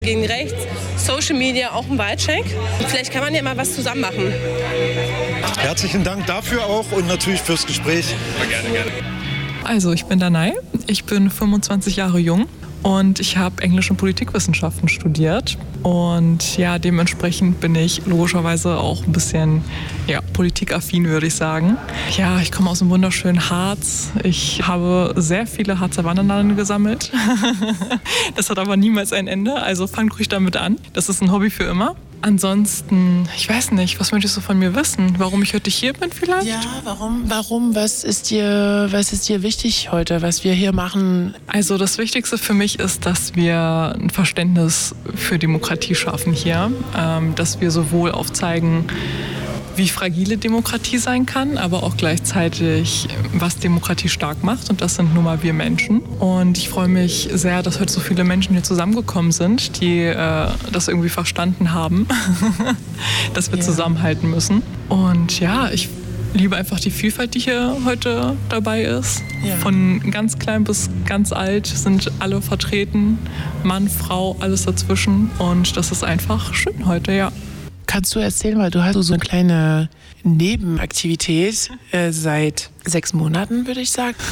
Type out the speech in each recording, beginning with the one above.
Gegen rechts, Social Media, auch ein Wahlcheck. Vielleicht kann man ja mal was zusammen machen. Herzlichen Dank dafür auch und natürlich fürs Gespräch. Gerne. Also ich bin Danai, ich bin 25 Jahre jung und ich habe Englisch und Politikwissenschaften studiert. Und ja, dementsprechend bin ich logischerweise auch ein bisschen politikaffin, würde ich sagen. Ja, ich komme aus dem wunderschönen Harz. Ich habe sehr viele Harzer Wandernadeln gesammelt. Das hat aber niemals ein Ende, also fangt ruhig damit an. Das ist ein Hobby für immer. Ansonsten, ich weiß nicht, was möchtest du von mir wissen? Warum ich heute hier bin vielleicht? Ja, warum? Was ist dir wichtig heute, was wir hier machen? Also das Wichtigste für mich ist, dass wir ein Verständnis für Demokratie schaffen hier. Dass wir sowohl aufzeigen, wie fragile Demokratie sein kann, aber auch gleichzeitig, was Demokratie stark macht. Und das sind nun mal wir Menschen. Und ich freue mich sehr, dass heute so viele Menschen hier zusammengekommen sind, die das irgendwie verstanden haben, dass wir zusammenhalten müssen. Und ja, ich liebe einfach die Vielfalt, die hier heute dabei ist. Ja. Von ganz klein bis ganz alt sind alle vertreten. Mann, Frau, alles dazwischen. Und das ist einfach schön heute, ja. Kannst du erzählen, weil du hast so eine kleine Nebenaktivität seit 6 Monaten, würde ich sagen.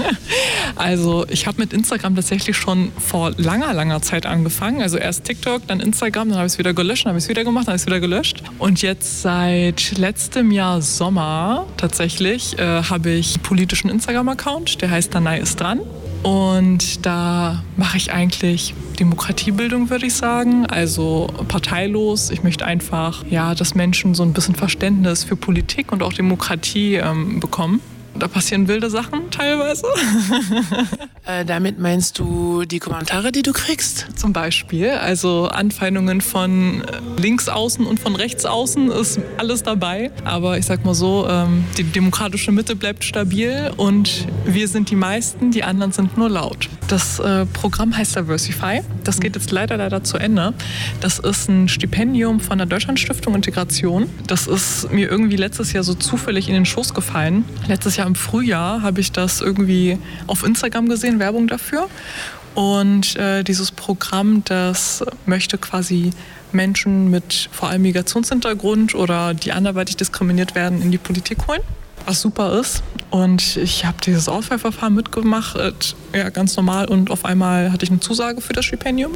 Also ich habe mit Instagram tatsächlich schon vor langer Zeit angefangen. Also erst TikTok, dann Instagram, dann habe ich es wieder gelöscht, dann habe ich es wieder gemacht, dann habe ich es wieder gelöscht. Und jetzt seit letztem Jahr Sommer tatsächlich habe ich einen politischen Instagram-Account, der heißt Danai ist dran. Und da mache ich eigentlich Demokratiebildung, würde ich sagen, also parteilos. Ich möchte einfach, dass Menschen so ein bisschen Verständnis für Politik und auch Demokratie bekommen. Da passieren wilde Sachen teilweise. Damit meinst du die Kommentare, die du kriegst? Zum Beispiel, also Anfeindungen von links außen und von rechts außen ist alles dabei. Aber ich sag mal so, die demokratische Mitte bleibt stabil und wir sind die meisten, die anderen sind nur laut. Das Programm heißt Diversify. Das geht jetzt leider zu Ende. Das ist ein Stipendium von der Deutschlandstiftung Integration. Das ist mir irgendwie letztes Jahr so zufällig in den Schoß gefallen. Letztes Jahr im Frühjahr habe ich das irgendwie auf Instagram gesehen, Werbung dafür. Und dieses Programm, das möchte quasi Menschen mit vor allem Migrationshintergrund oder die anderweitig diskriminiert werden, in die Politik holen. Was super ist. Und ich habe dieses Auswahlverfahren mitgemacht, ganz normal. Und auf einmal hatte ich eine Zusage für das Stipendium.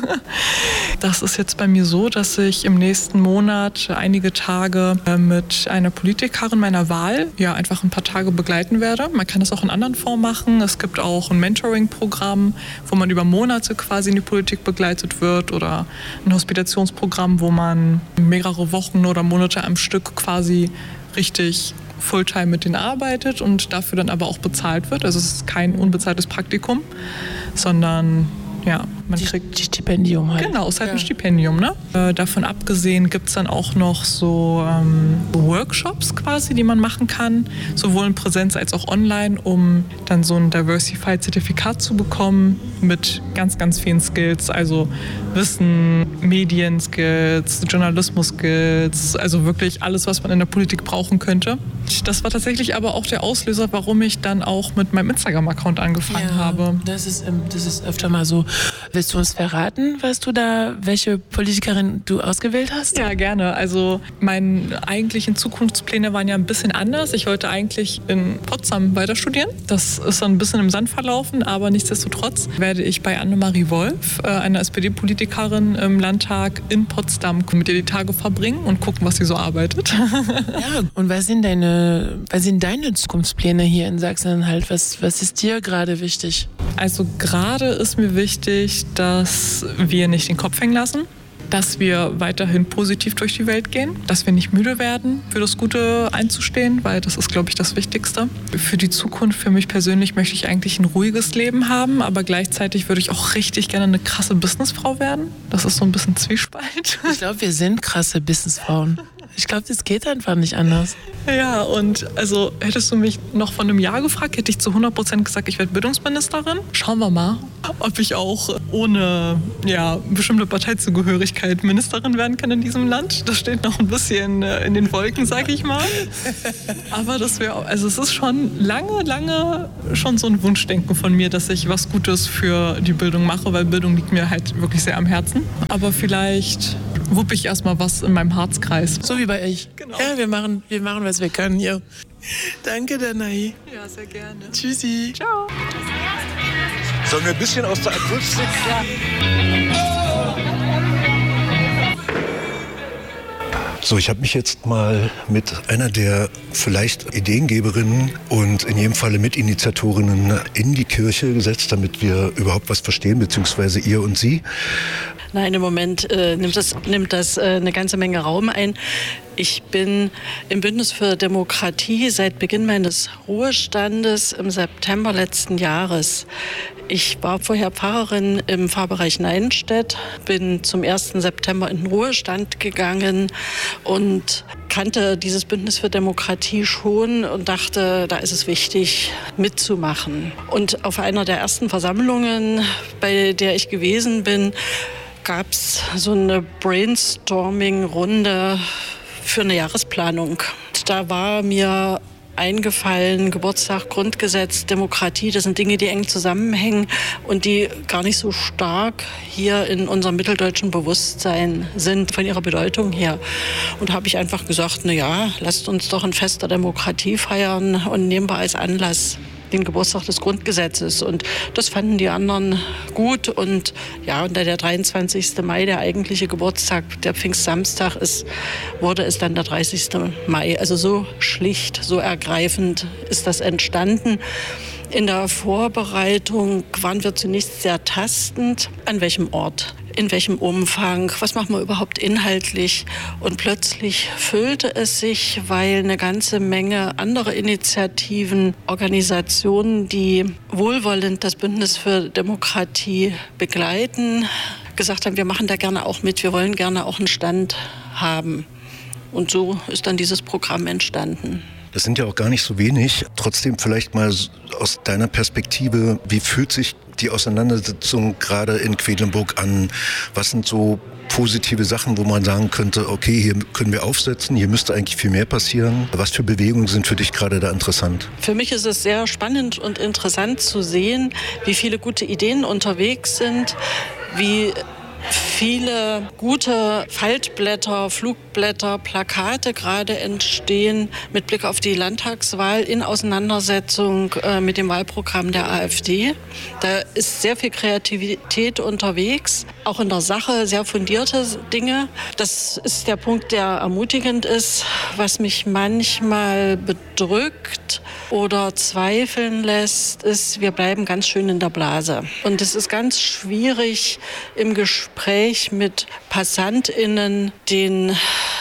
Das ist jetzt bei mir so, dass ich im nächsten Monat einige Tage mit einer Politikerin meiner Wahl einfach ein paar Tage begleiten werde. Man kann das auch in anderen Formen machen. Es gibt auch ein Mentoring-Programm, wo man über Monate quasi in die Politik begleitet wird oder ein Hospitationsprogramm, wo man mehrere Wochen oder Monate am Stück quasi richtig Fulltime mit denen arbeitet und dafür dann aber auch bezahlt wird. Also es ist kein unbezahltes Praktikum, sondern man kriegt... Die Stipendium halt. Genau, es ist halt ein Stipendium, ne? Davon abgesehen gibt es dann auch noch so Workshops quasi, die man machen kann, sowohl in Präsenz als auch online, um dann so ein Diversified-Zertifikat zu bekommen mit ganz vielen Skills, also Wissen, Medien-Skills, Journalismus-Skills, also wirklich alles, was man in der Politik brauchen könnte. Das war tatsächlich aber auch der Auslöser, warum ich dann auch mit meinem Instagram-Account angefangen habe. Das ist öfter mal so. Willst du uns verraten, welche Politikerin du ausgewählt hast? Ja, gerne. Also meine eigentlichen Zukunftspläne waren ja ein bisschen anders. Ich wollte eigentlich in Potsdam weiter studieren. Das ist dann ein bisschen im Sand verlaufen, aber nichtsdestotrotz werde ich bei Annemarie Wolf, einer SPD-Politikerin im Landtag in Potsdam, mit ihr die Tage verbringen und gucken, was sie so arbeitet. Ja, und was sind deine Zukunftspläne hier in Sachsen-Anhalt? Was ist dir gerade wichtig? Also gerade ist mir wichtig, dass wir nicht den Kopf hängen lassen, dass wir weiterhin positiv durch die Welt gehen, dass wir nicht müde werden, für das Gute einzustehen, weil das ist, glaube ich, das Wichtigste. Für die Zukunft, für mich persönlich, möchte ich eigentlich ein ruhiges Leben haben, aber gleichzeitig würde ich auch richtig gerne eine krasse Businessfrau werden. Das ist so ein bisschen Zwiespalt. Ich glaube, wir sind krasse Businessfrauen. Ich glaube, das geht einfach nicht anders. Ja, und also hättest du mich noch vor einem Jahr gefragt, hätte ich zu 100% gesagt, ich werde Bildungsministerin. Schauen wir mal, ob ich auch ohne bestimmte Parteizugehörigkeit Ministerin werden kann in diesem Land. Das steht noch ein bisschen in den Wolken, sag ich mal. Aber das wäre, also es ist schon lange schon so ein Wunschdenken von mir, dass ich was Gutes für die Bildung mache, weil Bildung liegt mir halt wirklich sehr am Herzen. Aber vielleicht wuppe ich erstmal was in meinem Harzkreis. So wie bei euch. Genau. Ja, wir machen, was wir können hier. Danke, Danae. Ja, sehr gerne. Tschüssi. Ciao. Sollen wir ein bisschen aus der Akustik? Ja. So, ich habe mich jetzt mal mit einer der vielleicht Ideengeberinnen und in jedem Falle Mitinitiatorinnen in die Kirche gesetzt, damit wir überhaupt was verstehen, beziehungsweise ihr und sie. Nein, im Moment nimmt das eine ganze Menge Raum ein. Ich bin im Bündnis für Demokratie seit Beginn meines Ruhestandes im September letzten Jahres. Ich war vorher Pfarrerin im Pfarrbereich Neinstedt, bin zum 1. September in den Ruhestand gegangen und kannte dieses Bündnis für Demokratie schon und dachte, da ist es wichtig, mitzumachen. Und auf einer der ersten Versammlungen, bei der ich gewesen bin, gab es so eine Brainstorming-Runde für eine Jahresplanung. Da war mir eingefallen, Geburtstag, Grundgesetz, Demokratie, das sind Dinge, die eng zusammenhängen und die gar nicht so stark hier in unserem mitteldeutschen Bewusstsein sind, von ihrer Bedeutung her. Und habe ich einfach gesagt, lasst uns doch ein Fest der Demokratie feiern und nehmen wir als Anlass den Geburtstag des Grundgesetzes. Und das fanden die anderen gut. Und und da der 23. Mai der eigentliche Geburtstag, der Pfingstsamstag ist, wurde es dann der 30. Mai. Also so schlicht, so ergreifend ist das entstanden. In der Vorbereitung waren wir zunächst sehr tastend. An welchem Ort? In welchem Umfang? Was machen wir überhaupt inhaltlich? Und plötzlich füllte es sich, weil eine ganze Menge andere Initiativen, Organisationen, die wohlwollend das Bündnis für Demokratie begleiten, gesagt haben, wir machen da gerne auch mit, wir wollen gerne auch einen Stand haben. Und so ist dann dieses Programm entstanden. Das sind ja auch gar nicht so wenig. Trotzdem vielleicht mal aus deiner Perspektive, wie fühlt sich die Auseinandersetzung gerade in Quedlinburg an? Was sind so positive Sachen, wo man sagen könnte, okay, hier können wir aufsetzen, hier müsste eigentlich viel mehr passieren? Was für Bewegungen sind für dich gerade da interessant? Für mich ist es sehr spannend und interessant zu sehen, wie viele gute Ideen unterwegs sind, wie viele gute Faltblätter, Flugblätter, Plakate gerade entstehen mit Blick auf die Landtagswahl in Auseinandersetzung mit dem Wahlprogramm der AfD. Da ist sehr viel Kreativität unterwegs, auch in der Sache sehr fundierte Dinge. Das ist der Punkt, der ermutigend ist. Was mich manchmal bedrückt oder zweifeln lässt, ist, wir bleiben ganz schön in der Blase. Und es ist ganz schwierig im Gespräch mit PassantInnen den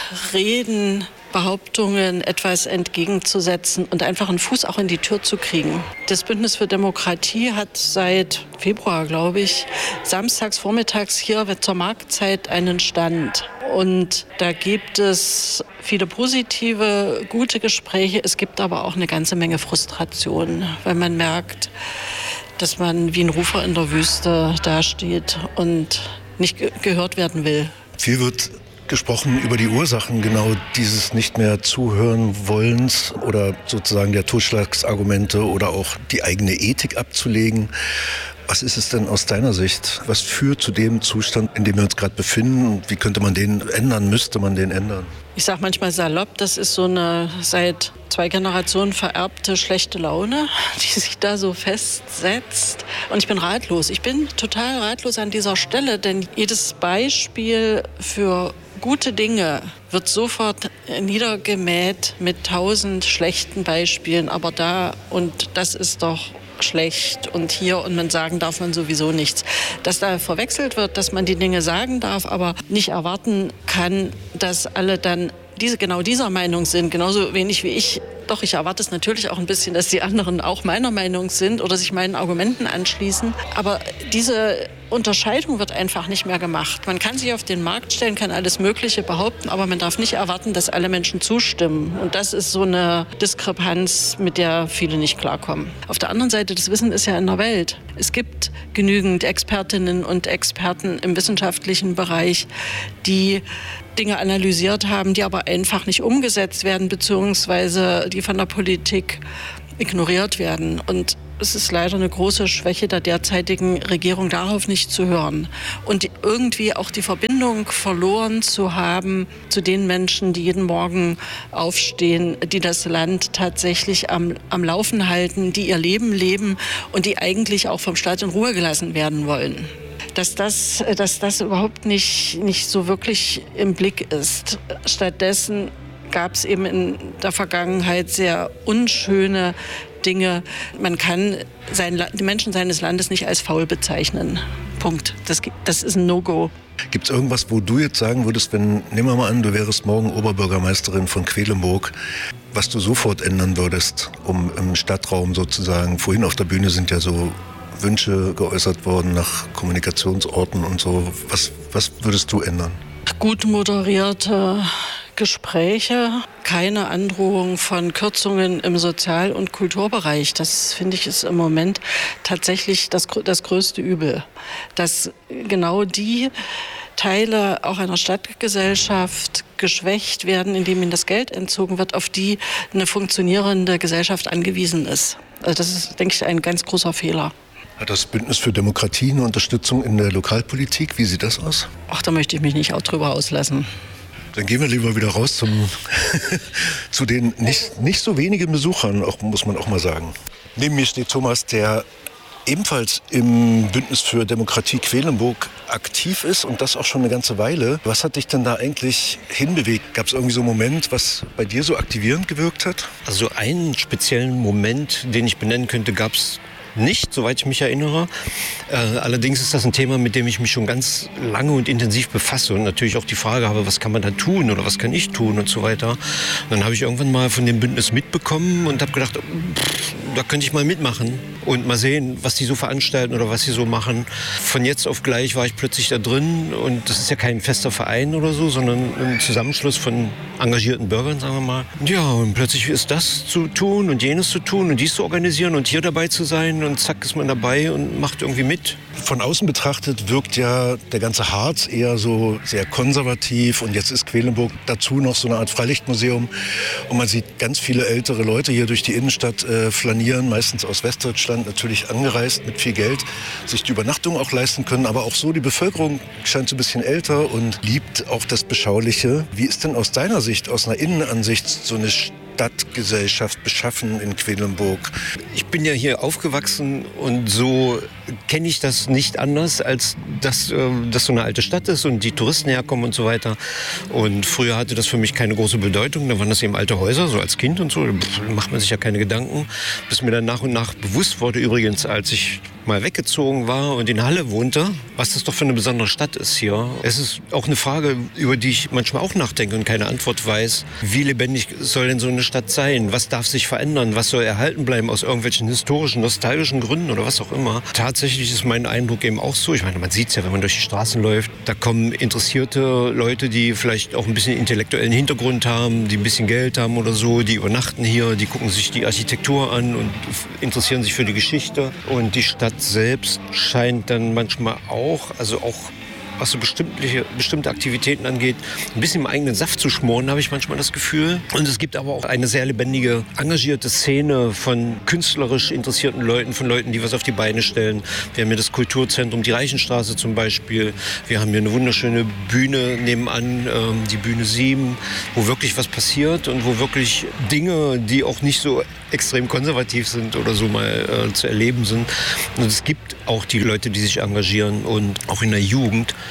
Reden, Behauptungen etwas entgegenzusetzen und einfach einen Fuß auch in die Tür zu kriegen. Das Bündnis für Demokratie hat seit Februar, glaube ich, samstags vormittags hier zur Marktzeit einen Stand. Und da gibt es viele positive, gute Gespräche. Es gibt aber auch eine ganze Menge Frustration, weil man merkt, dass man wie ein Rufer in der Wüste dasteht und nicht gehört werden will. Viel wird gesprochen über die Ursachen genau dieses nicht mehr zuhören wollens oder sozusagen der Totschlagsargumente oder auch die eigene Ethik abzulegen. Was ist es denn aus deiner Sicht? Was führt zu dem Zustand, in dem wir uns gerade befinden? Wie könnte man den ändern? Müsste man den ändern? Ich sage manchmal salopp, das ist so eine seit 2 Generationen vererbte schlechte Laune, die sich da so festsetzt. Und ich bin ratlos. Ich bin total ratlos an dieser Stelle, denn jedes Beispiel für gute Dinge wird sofort niedergemäht mit 1000 schlechten Beispielen. Aber da und das ist doch schlecht und hier und man sagen darf man sowieso nichts. Dass da verwechselt wird, dass man die Dinge sagen darf, aber nicht erwarten kann, dass alle dann genau dieser Meinung sind, genauso wenig wie ich. Doch, ich erwarte es natürlich auch ein bisschen, dass die anderen auch meiner Meinung sind oder sich meinen Argumenten anschließen. Aber diese Unterscheidung wird einfach nicht mehr gemacht. Man kann sich auf den Markt stellen, kann alles Mögliche behaupten, aber man darf nicht erwarten, dass alle Menschen zustimmen. Und das ist so eine Diskrepanz, mit der viele nicht klarkommen. Auf der anderen Seite, das Wissen ist ja in der Welt. Es gibt genügend Expertinnen und Experten im wissenschaftlichen Bereich, die Dinge analysiert haben, die aber einfach nicht umgesetzt werden, beziehungsweise die von der Politik ignoriert werden. Und es ist leider eine große Schwäche der derzeitigen Regierung, darauf nicht zu hören. Und irgendwie auch die Verbindung verloren zu haben zu den Menschen, die jeden Morgen aufstehen, die das Land tatsächlich am Laufen halten, die ihr Leben leben und die eigentlich auch vom Staat in Ruhe gelassen werden wollen. Dass das überhaupt nicht so wirklich im Blick ist. Stattdessen gab es eben in der Vergangenheit sehr unschöne Dinge. Man kann die Menschen seines Landes nicht als faul bezeichnen. Punkt. Das ist ein No-Go. Gibt es irgendwas, wo du jetzt sagen würdest, nehmen wir mal an, du wärst morgen Oberbürgermeisterin von Quedlinburg, was du sofort ändern würdest, um im Stadtraum sozusagen, vorhin auf der Bühne sind ja so Wünsche geäußert worden nach Kommunikationsorten und so. Was würdest du ändern? Gut moderierte Gespräche, keine Androhung von Kürzungen im Sozial- und Kulturbereich. Das, finde ich, ist im Moment tatsächlich das größte Übel. Dass genau die Teile auch einer Stadtgesellschaft geschwächt werden, indem ihnen das Geld entzogen wird, auf die eine funktionierende Gesellschaft angewiesen ist. Also das ist, denke ich, ein ganz großer Fehler. Hat das Bündnis für Demokratie eine Unterstützung in der Lokalpolitik? Wie sieht das aus? Ach, da möchte ich mich nicht auch drüber auslassen. Dann gehen wir lieber wieder raus zu den nicht so wenigen Besuchern, muss man auch mal sagen. Neben mir steht Thomas, der ebenfalls im Bündnis für Demokratie Quedlinburg aktiv ist und das auch schon eine ganze Weile. Was hat dich denn da eigentlich hinbewegt? Gab es irgendwie so einen Moment, was bei dir so aktivierend gewirkt hat? Also einen speziellen Moment, den ich benennen könnte, gab es nicht, soweit ich mich erinnere. Allerdings ist das ein Thema, mit dem ich mich schon ganz lange und intensiv befasse und natürlich auch die Frage habe, was kann man da tun oder was kann ich tun und so weiter. Und dann habe ich irgendwann mal von dem Bündnis mitbekommen und habe gedacht, da könnte ich mal mitmachen und mal sehen, was die so veranstalten oder was sie so machen. Von jetzt auf gleich war ich plötzlich da drin und das ist ja kein fester Verein oder so, sondern ein Zusammenschluss von engagierten Bürgern, sagen wir mal. Ja, und plötzlich ist das zu tun und jenes zu tun und dies zu organisieren und hier dabei zu sein und zack ist man dabei und macht irgendwie mit. Von außen betrachtet wirkt ja der ganze Harz eher so sehr konservativ und jetzt ist Quedlinburg dazu noch so eine Art Freilichtmuseum und man sieht ganz viele ältere Leute hier durch die Innenstadt flanieren, meistens aus Westdeutschland, natürlich angereist mit viel Geld, sich die Übernachtung auch leisten können, aber auch so die Bevölkerung scheint so ein bisschen älter und liebt auch das Beschauliche. Wie ist denn aus deiner Sicht, aus einer Innenansicht so eine Stadtgesellschaft beschaffen in Quedlinburg? Ich bin ja hier aufgewachsen und so kenne ich das nicht anders, als dass das so eine alte Stadt ist und die Touristen herkommen und so weiter. Und früher hatte das für mich keine große Bedeutung. Da waren das eben alte Häuser, so als Kind und so. Da macht man sich ja keine Gedanken. Bis mir dann nach und nach bewusst wurde, übrigens, als ich mal weggezogen war und in Halle wohnte, was das doch für eine besondere Stadt ist hier. Es ist auch eine Frage, über die ich manchmal auch nachdenke und keine Antwort weiß. Wie lebendig soll denn so eine Stadt sein? Was darf sich verändern? Was soll erhalten bleiben aus irgendwelchen historischen, nostalgischen Gründen oder was auch immer? Tatsächlich ist mein Eindruck eben auch so. Ich meine, man sieht es ja, wenn man durch die Straßen läuft. Da kommen interessierte Leute, die vielleicht auch ein bisschen intellektuellen Hintergrund haben, die ein bisschen Geld haben oder so. Die übernachten hier, die gucken sich die Architektur an und interessieren sich für die Geschichte. Und die Stadt selbst scheint dann manchmal auch, also auch was so bestimmte Aktivitäten angeht, ein bisschen im eigenen Saft zu schmoren, habe ich manchmal das Gefühl. Und es gibt aber auch eine sehr lebendige, engagierte Szene von künstlerisch interessierten Leuten, von Leuten, die was auf die Beine stellen. Wir haben hier das Kulturzentrum, die Reichenstraße zum Beispiel. Wir haben hier eine wunderschöne Bühne nebenan, die Bühne 7, wo wirklich was passiert und wo wirklich Dinge, die auch nicht so extrem konservativ sind oder so mal zu erleben sind. Und es gibt auch die Leute, die sich engagieren und auch in der Jugend. Ich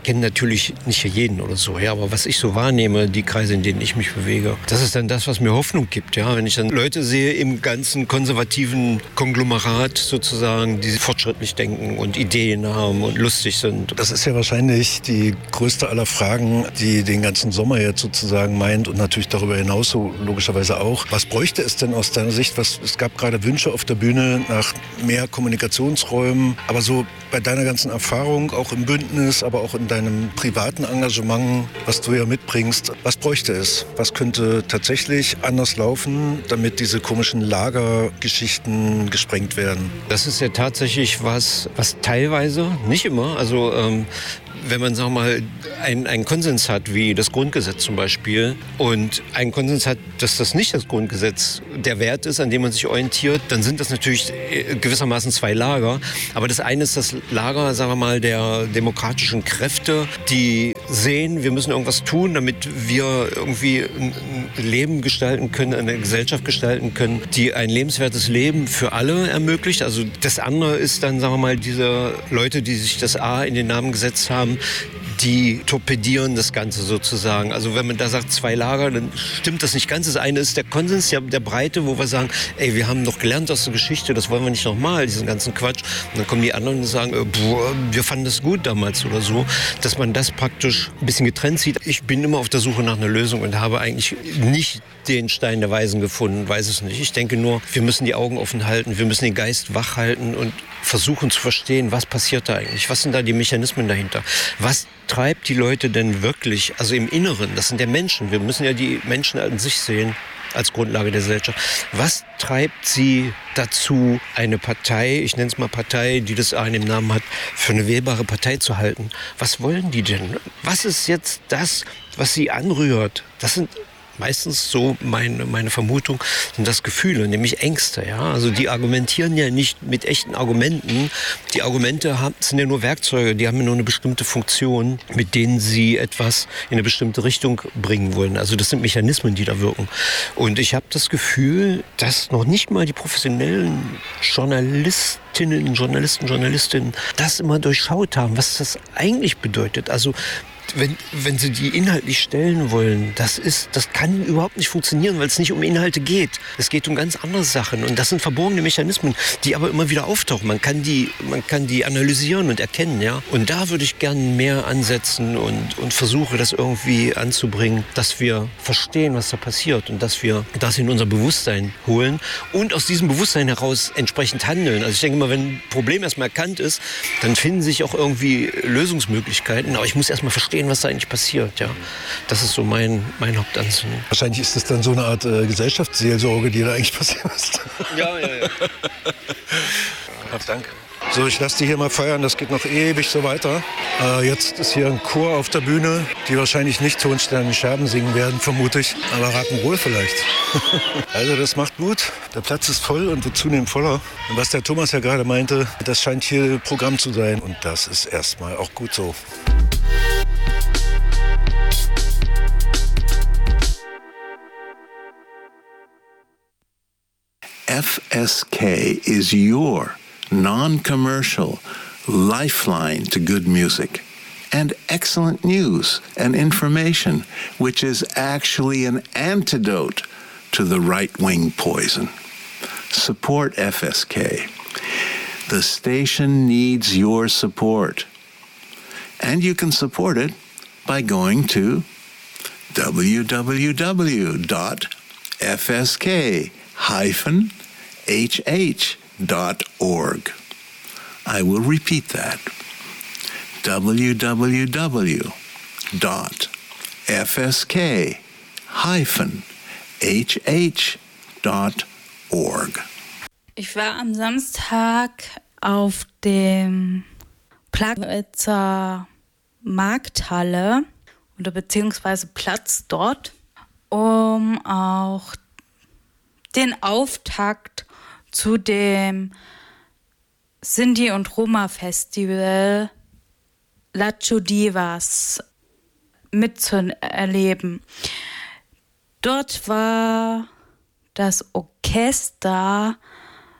kenne natürlich nicht jeden oder so, ja, aber was ich so wahrnehme, die Kreise, in denen ich mich bewege, das ist dann das, was mir Hoffnung gibt, ja. Wenn ich dann Leute sehe im ganzen konservativen Konglomerat sozusagen, die fortschrittlich denken und Ideen haben und lustig sind. Das ist ja wahrscheinlich die größte aller Fragen, die den ganzen Sommer jetzt sozusagen meint und natürlich darüber hinaus so logischerweise auch. Was bräuchte es denn aus deiner Sicht? Es gab gerade Wünsche auf der Bühne nach mehr Kommunikationsräumen, aber so bei deiner ganzen Erfahrung, auch im Bündnis, aber auch in deinem privaten Engagement, was du ja mitbringst, was bräuchte es? Was könnte tatsächlich anders laufen, damit diese komischen Lagergeschichten gesprengt werden? Das ist ja tatsächlich was teilweise, nicht immer, also wenn man, sagen wir mal, einen Konsens hat, wie das Grundgesetz zum Beispiel, und einen Konsens hat, dass das nicht das Grundgesetz der Wert ist, an dem man sich orientiert, dann sind das natürlich gewissermaßen zwei Lager. Aber das eine ist das Lager, sagen wir mal, der demokratischen Kräfte, die sehen, wir müssen irgendwas tun, damit wir irgendwie ein Leben gestalten können, eine Gesellschaft gestalten können, die ein lebenswertes Leben für alle ermöglicht. Also das andere ist dann, sagen wir mal, diese Leute, die sich das A in den Namen gesetzt haben, die torpedieren das Ganze sozusagen. Also wenn man da sagt, zwei Lager, dann stimmt das nicht ganz. Das eine ist der Konsens, der Breite, wo wir sagen, ey, wir haben doch gelernt aus der Geschichte, das wollen wir nicht nochmal, diesen ganzen Quatsch. Und dann kommen die anderen und sagen, wir fanden das gut damals oder so. Dass man das praktisch ein bisschen getrennt sieht. Ich bin immer auf der Suche nach einer Lösung und habe eigentlich nicht den Stein der Weisen gefunden, weiß es nicht. Ich denke nur, wir müssen die Augen offen halten, wir müssen den Geist wach halten und versuchen zu verstehen, was passiert da eigentlich, was sind da die Mechanismen dahinter, was treibt die Leute denn wirklich, also im Inneren, das sind ja Menschen, wir müssen ja die Menschen an sich sehen als Grundlage der Gesellschaft. Was treibt sie dazu, eine Partei, ich nenne es mal Partei, die das A in dem Namen hat, für eine wählbare Partei zu halten? Was wollen die denn? Was ist jetzt das, was sie anrührt? Das sind meistens, so meine Vermutung, sind das Gefühle, nämlich Ängste. Ja? Also die argumentieren ja nicht mit echten Argumenten. Die Argumente sind ja nur Werkzeuge, die haben ja nur eine bestimmte Funktion, mit denen sie etwas in eine bestimmte Richtung bringen wollen. Also das sind Mechanismen, die da wirken. Und ich habe das Gefühl, dass noch nicht mal die professionellen Journalistinnen, Journalistinnen das immer durchschaut haben, was das eigentlich bedeutet. Also wenn sie die inhaltlich stellen wollen, das kann überhaupt nicht funktionieren, weil es nicht um Inhalte geht. Es geht um ganz andere Sachen und das sind verborgene Mechanismen, die aber immer wieder auftauchen. Man kann die analysieren und erkennen, ja. Und da würde ich gerne mehr ansetzen und versuche das irgendwie anzubringen, dass wir verstehen, was da passiert und dass wir das in unser Bewusstsein holen und aus diesem Bewusstsein heraus entsprechend handeln. Also ich denke mal, wenn ein Problem erstmal erkannt ist, dann finden sich auch irgendwie Lösungsmöglichkeiten. Aber ich muss erstmal verstehen, was da eigentlich passiert. Ja. Das ist so mein Hauptansinnen. Wahrscheinlich ist es dann so eine Art Gesellschaftsseelsorge, die da eigentlich passiert ist. Ja. Danke. So, ich lasse die hier mal feiern, das geht noch ewig so weiter. Jetzt ist hier ein Chor auf der Bühne, die wahrscheinlich nicht Tonsterne Scherben singen werden, vermute ich, aber Rock'n'Roll vielleicht. Also das macht Mut, der Platz ist voll und wird zunehmend voller. Und was der Thomas ja gerade meinte, das scheint hier Programm zu sein und das ist erstmal auch gut so. FSK is your non-commercial lifeline to good music and excellent news and information, which is actually an antidote to the right-wing poison. Support FSK. The station needs your support. And you can support it by going to www.fsk-hh.org. I will repeat that. www.fsk-hh.org. Ich war am Samstag auf dem Plagwitzer Markthalle oder beziehungsweise Platz dort, um auch den Auftakt zu dem Sinti- und Roma-Festival Lacho Divas mitzuerleben. Dort war das Orchester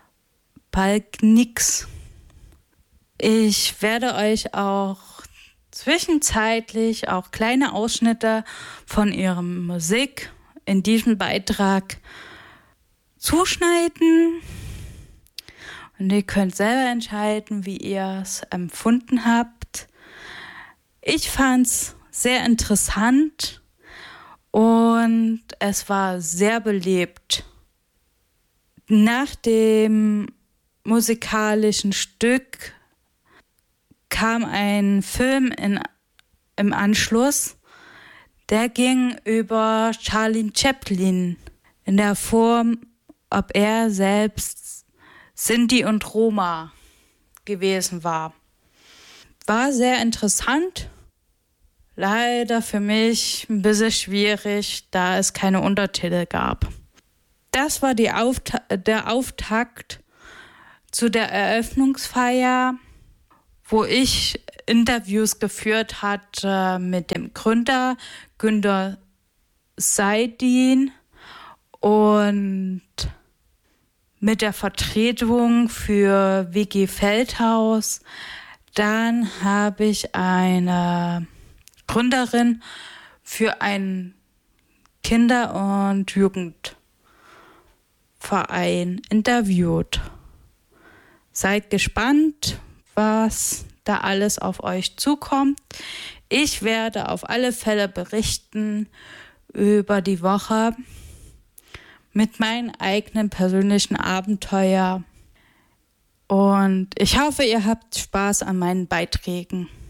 Palk Nix. Ich werde euch auch zwischenzeitlich auch kleine Ausschnitte von ihrer Musik in diesem Beitrag zuschneiden. Und ihr könnt selber entscheiden, wie ihr es empfunden habt. Ich fand es sehr interessant und es war sehr belebt. Nach dem musikalischen Stück kam ein Film im Anschluss, der ging über Charlie Chaplin in der Form, ob er selbst Sinti und Roma gewesen war. War sehr interessant, leider für mich ein bisschen schwierig, da es keine Untertitel gab. Das war der Auftakt zu der Eröffnungsfeier, wo ich Interviews geführt hatte mit dem Gründer Günter Seidin und mit der Vertretung für WG Feldhaus. Dann habe ich eine Gründerin für einen Kinder- und Jugendverein interviewt. Seid gespannt, was da alles auf euch zukommt. Ich werde auf alle Fälle berichten über die Woche mit meinen eigenen persönlichen Abenteuer. Und ich hoffe, ihr habt Spaß an meinen Beiträgen.